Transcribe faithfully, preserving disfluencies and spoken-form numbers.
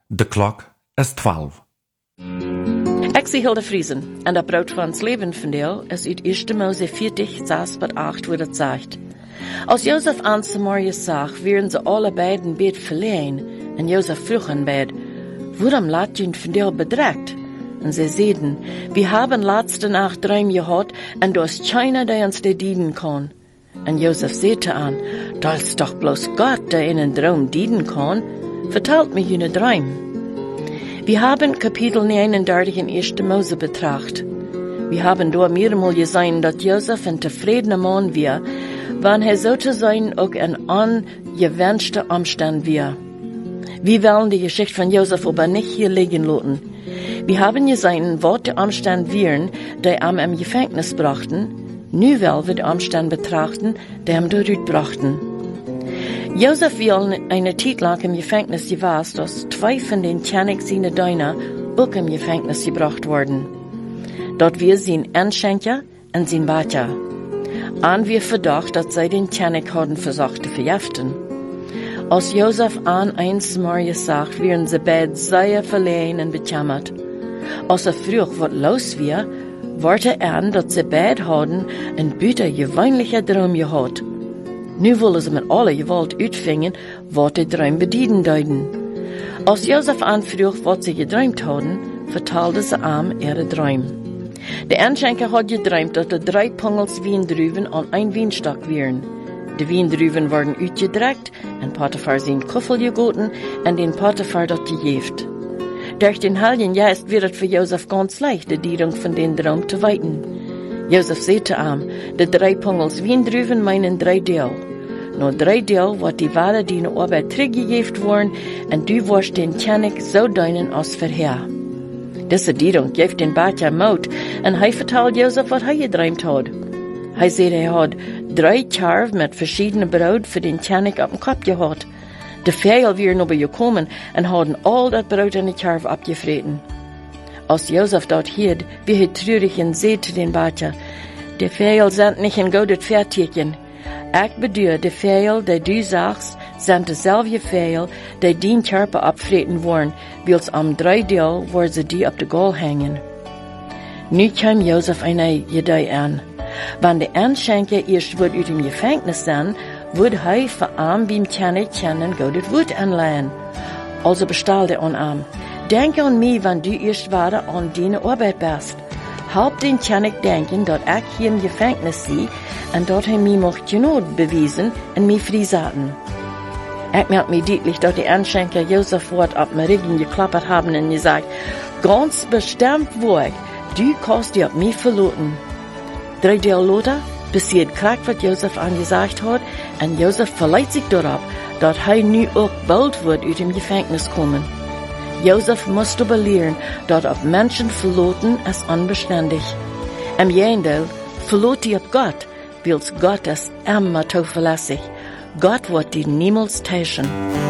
De klok is twaalf. Ik zie Hilde Friesen en dat brood van ons leven vandeel is uit eerste Mose veertig, zes tot acht, wo dat zegt. Als Jozef aan Samaria zag, werden ze alle beiden beet verleen, en Jozef vroeg aan beid, waarom laat je vandeel bedreigt? En ze zeiden, wir haben letzte Nacht Traum gehad, en da ist keiner, der uns de dienen kann. En Jozef sagte an, da ist doch bloß Gott, der in einen Traum dienen kann. Vertelt mir jene Traum. Wir haben Kapitel neunundertig in erste Mose betracht. Wir haben da mehrmal gesehen, dass Josef ein zufriedener Mann war, wenn er sozusagen auch ein angewünschter Umstand war. Wir wollen die Geschichte von Josef aber nicht hier liegen lassen. Wir haben gesehen, was die Umstände waren, die ihn im Gefängnis brachten. Nu wollen wir die Umstände betrachten, die ihn dort brachten. Josef will eine Zeit lang im Gefängnis gewesen, dass zwei von den Tjanik seine Döner auch im Gefängnis gebracht wurden. Dort wir sein Anschenker und sein Vater. An wir verdacht, dass sie den Tjanik hadden versucht zu vergiften. Als Josef an ein Samaria sagt, werden sie beide sehr verlegen und bejammert. Als er frug, was los war, warte er an, dass sie beide hadden ein büter gewöhnlicher Traum gehad. Nu wollen sie mit aller Gewalt uitvingen, wat die Traum bedienen deuten. Als Josef anfrug, wat sie geträumt hadden, vertelde sie ihm ihre Traum. Der Anschenker hat geträumt, dass die drei Pungels Wiendruven an ein Wienstock wären. Die Wiendruven wurden uitgedreckt, en Potiphar sein Kuffel gegoten, en den Potiphar dat gejeft. Durch den Heiligen Geist wird es für Josef ganz leicht, die Diedung von den Traum zu weiten. Josef sagte ihm, die drei Pungels Wiendruven meinen drei Deel. Nur drei Deel, wat die Wale die in der Arbeit teruggegeben wurden, und du warst den Tjanik so deinen als vorher. Diese Diedung gibt den Batja Mut, und er vertelt Josef, was er geträumt hat. Er sagt, er hat drei Karv mit verschiedenen Brot für den Tjanik auf dem Kopf gehabt. Die Vögel wären aber gekommen und haben all das Brot in die Karv abgefressen. Als Josef dort hielt, wie er traurig und sagte den Batja, die Vögel sind nicht ein gutes Pferdtierchen. Ich bedoel, de Vögel, die du sagst, sind dezelfde Vögel, die den Körper abfreten wollen, wils am drei Deel, wo sie die auf de Gaul hängen. Nu kam Josef eine Idee an. Wenn die Anschenker erst wird aus dem Gefängnis sind, wird er für ihn beim Tjanik kennen gutes Wort anleihen. Also bestellte er an ihm. Denke an mich, wenn du erst wieder an deine Arbeit bist. Halb den Tjanik denken, dass ich hier im Gefängnis sei, und dort er mir mocht Genot bewiesen und mich freisaten. Ich merke mir deutlich, dass die Anschenker Josef Wort auf mir Rücken geklappert haben und gesagt, ganz bestimmt wohl, du kannst dich auf mich verlassen. Drei Deel later passiert krack, was Josef angesagt hat, und Josef verleiht sich darauf, dass er nu auch bald wird aus dem Gefängnis kommen. Josef musste aber lernen, dass auf Menschen verlassen ist unbeständig. Im Gegenteil, verlot die auf Gott, weil Gott ist immer zuverlässig. Gott wird die niemals täuschen.